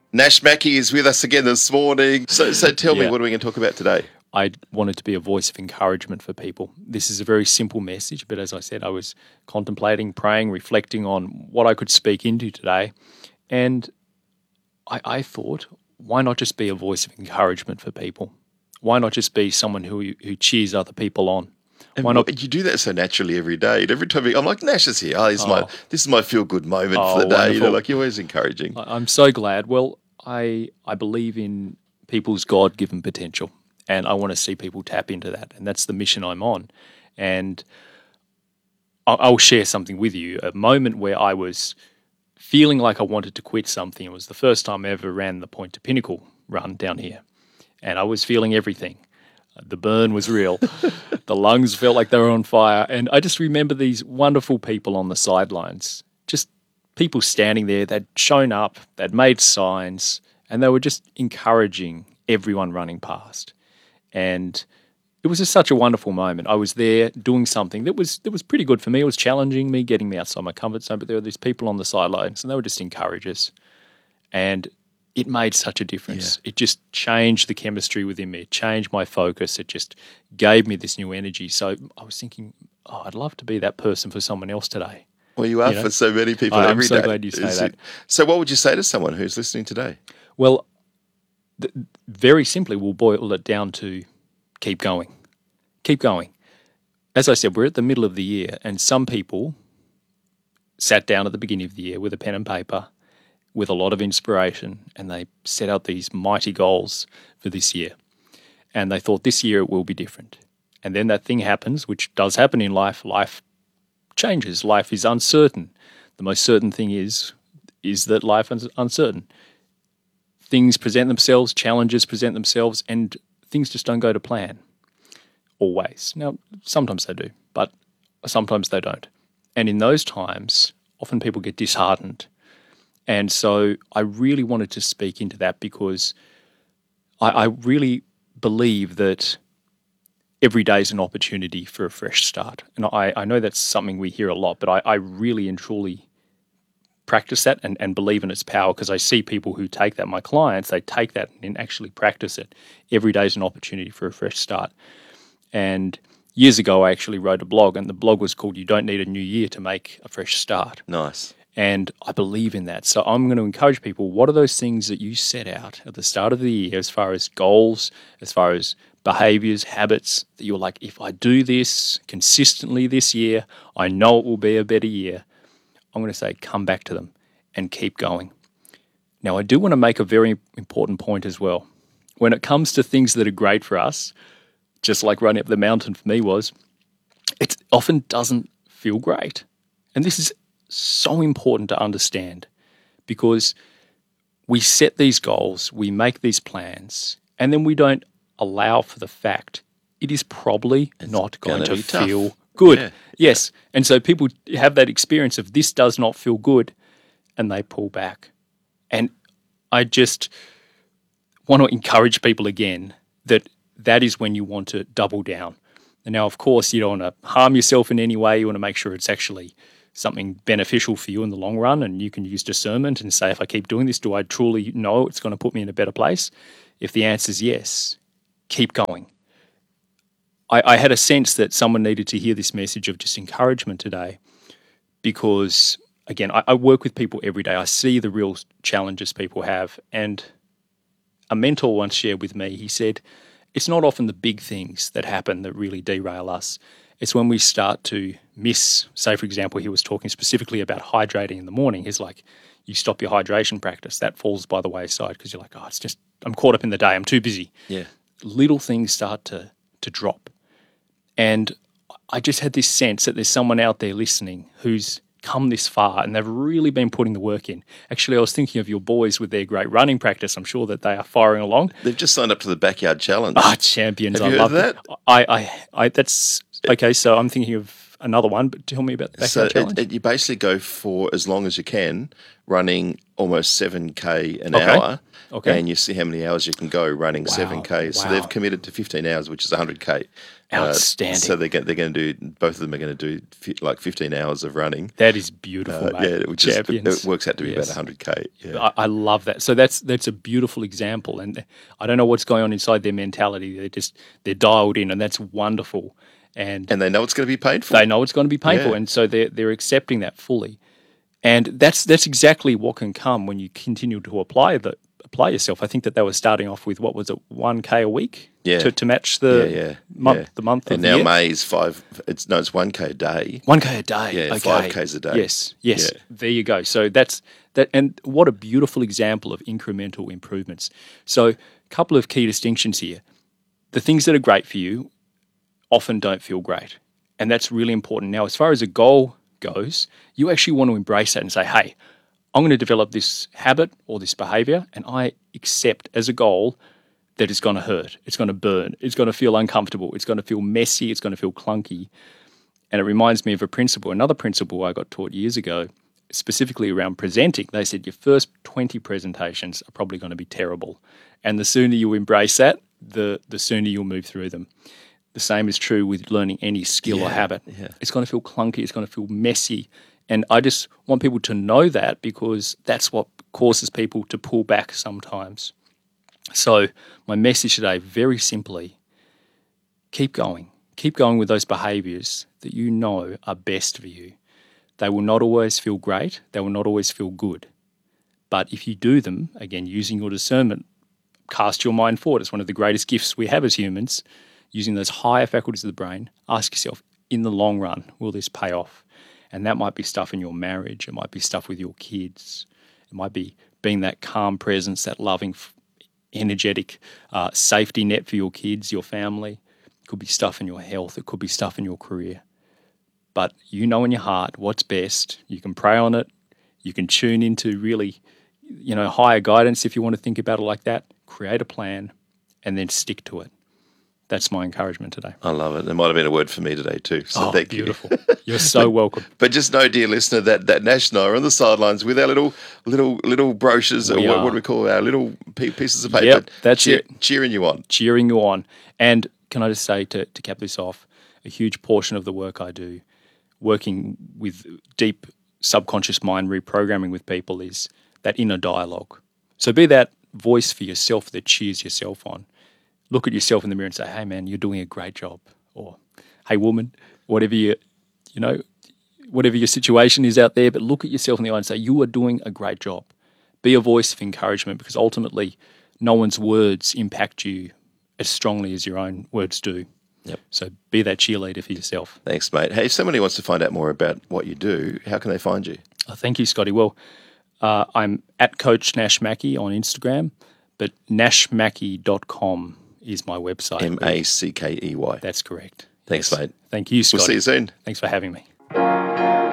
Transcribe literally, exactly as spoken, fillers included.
Nash Mackey is with us again this morning. So, so tell Yeah. me, what are we going to talk about today? I wanted to be a voice of encouragement for people. This is a very simple message, but as I said, I was contemplating, praying, reflecting on what I could speak into today. And I, I thought, why not just be a voice of encouragement for people? Why not just be someone who who cheers other people on? And Why not? what- you do that so naturally every day. And every time you, I'm like, Nash is here. Oh, this is my Oh. this is my feel good moment Oh, for the day. You know, wonderful. like you're always encouraging. I- I'm so glad. Well, I I believe in people's God-given potential, and I want to see people tap into that, and that's the mission I'm on. And I'll, I'll share something with you. A moment where I was feeling like I wanted to quit something. It was the first time I ever ran the Point to Pinnacle run down here, and I was feeling everything. The burn was real. The lungs felt like they were on fire, and I just remember these wonderful people on the sidelines, just people standing there. They'd shown up, they'd made signs, and they were just encouraging everyone running past. And it was just such a wonderful moment. I was there doing something that was that was pretty good for me. It was challenging me, getting me outside my comfort zone, but there were these people on the sidelines, and they were just encouragers. And it made such a difference. Yeah. It just changed the chemistry within me. It changed my focus. It just gave me this new energy. So I was thinking, oh, I'd love to be that person for someone else today. Well, you are You know, for so many people I'm every so day. glad you say Is that. it- So, what would you say to someone who's listening today? Well, th- very simply, we'll boil it down to keep going. Keep going. As I said, we're at the middle of the year, and some people sat down at the beginning of the year with a pen and paper, with a lot of inspiration, and they set out these mighty goals for this year. And they thought this year it will be different. And then that thing happens, which does happen in life. Life changes. Life is uncertain. The most certain thing is is that life is uncertain. Things present themselves, challenges present themselves, and things just don't go to plan. Always. Now, sometimes they do, but sometimes they don't. And in those times, often people get disheartened. And so I really wanted to speak into that because I, I really believe that every day is an opportunity for a fresh start. And I, I know that's something we hear a lot, but I, I really and truly practice that and, and believe in its power because I see people who take that, my clients, they take that and actually practice it. Every day is an opportunity for a fresh start. And years ago, I actually wrote a blog, and the blog was called You Don't Need a New Year to Make a Fresh Start. Nice. And I believe in that. So I'm going to encourage people, what are those things that you set out at the start of the year as far as goals, as far as behaviors, habits, that you're like, if I do this consistently this year, I know it will be a better year. I'm going to say, come back to them and keep going. Now, I do want to make a very important point as well. When it comes to things that are great for us, just like running up the mountain for me was, it often doesn't feel great. And this is so important to understand because we set these goals, we make these plans, and then we don't allow for the fact it is probably not going gonna to be tough. feel good. Yeah. Yes. And so people have that experience of this does not feel good and they pull back. And I just want to encourage people again that that is when you want to double down. And now, of course, you don't want to harm yourself in any way. You want to make sure it's actually something beneficial for you in the long run, and you can use discernment and say, if I keep doing this, do I truly know it's going to put me in a better place? If the answer is yes, keep going. I, I had a sense that someone needed to hear this message of just encouragement today because, again, I, I work with people every day. I see the real challenges people have. And a mentor once shared with me, he said, it's not often the big things that happen that really derail us. It's when we start to miss, say, for example, he was talking specifically about hydrating in the morning. He's like, you stop your hydration practice, that falls by the wayside because you're like, oh, it's just, I'm caught up in the day, I'm too busy. Yeah. Little things start to to drop. And I just had this sense that there's someone out there listening who's come this far and they've really been putting the work in. Actually, I was thinking of your boys with their great running practice. I'm sure that they are firing along. They've just signed up to the Backyard Challenge. Ah, champions. Have you I heard love of that? it. I, I, I, that's okay. So I'm thinking of another one, but tell me about the So backyard challenge. it, it, you basically go for as long as you can, running almost seven K an Okay. hour. Okay. And you see how many hours you can go running Wow. seven K. So Wow. they've committed to fifteen hours, which is one hundred K. Outstanding. Uh, so they're, go- they're going to do, both of them are going to do fi- like fifteen hours of running. That is beautiful, Uh, mate. yeah, which is, Champions. it works out to be Yes. about one hundred K. Yeah. I, I love that. So that's that's a beautiful example, and I don't know what's going on inside their mentality. They're just they're dialed in, and that's wonderful. And And they know it's going to be painful. they know it's going to be painful, Yeah. and so they're they're accepting that fully. And that's that's exactly what can come when you continue to apply the apply yourself. I think that they were starting off with what was it, one K a week, Yeah. to, to match the yeah, yeah, month yeah. the month And of now the year. May's five. It's no, it's one K a day. One K a day. Yeah, okay. five Ks a day. Yes, yes. Yeah. There you go. So that's that, and what a beautiful example of incremental improvements. So, a couple of key distinctions here. The things that are great for you often don't feel great, and that's really important. Now, as far as a goal goes, you actually want to embrace that and say, "Hey, I'm going to develop this habit or this behavior, and I accept as a goal that it's going to hurt, it's going to burn, it's going to feel uncomfortable, it's going to feel messy, it's going to feel clunky." And it reminds me of a principle, another principle I got taught years ago, specifically around presenting. They said your first twenty presentations are probably going to be terrible. And the sooner you embrace that, the, the sooner you'll move through them. The same is true with learning any skill or Yeah, habit. yeah. It's going to feel clunky, it's going to feel messy. And I just want people to know that, because that's what causes people to pull back sometimes. So my message today, very simply, keep going. Keep going with those behaviours that you know are best for you. They will not always feel great. They will not always feel good. But if you do them, again, using your discernment, cast your mind forward. It's one of the greatest gifts we have as humans, using those higher faculties of the brain. Ask yourself, in the long run, will this pay off? And that might be stuff in your marriage. It might be stuff with your kids. It might be being that calm presence, that loving, energetic uh, safety net for your kids, your family. It could be stuff in your health. It could be stuff in your career. But you know in your heart what's best. You can pray on it. You can tune into really, you know, higher guidance if you want to think about it like that. Create a plan and then stick to it. That's my encouragement today. I love it. There might have been a word for me today too. So Oh, thank beautiful. you. You're so welcome. But just know, dear listener, that, that Nash and I are on the sidelines with our little little little brochures, We or what, are. what do we call our little pe- pieces of paper, Yep, that's cheer- it. cheering you on. Cheering you on. And can I just say, to, to cap this off, a huge portion of the work I do, working with deep subconscious mind reprogramming with people, is that inner dialogue. So be that voice for yourself that cheers yourself on. Look at yourself in the mirror and say, "Hey man, you're doing a great job." Or, "Hey woman," whatever you, you know, whatever your situation is out there, but look at yourself in the eye and say, "You are doing a great job." Be a voice of encouragement, because ultimately no one's words impact you as strongly as your own words do. Yep. So be that cheerleader for yourself. Thanks, mate. Hey, if somebody wants to find out more about what you do, how can they find you? Oh, thank you, Scotty. Well, uh, I'm at Coach Nash Mackey on Instagram, but nash mackey dot com is my website. M A C K E Y. That's correct. Thanks, Yes. mate. Thank you, Scotty. We'll see you soon. Thanks for having me.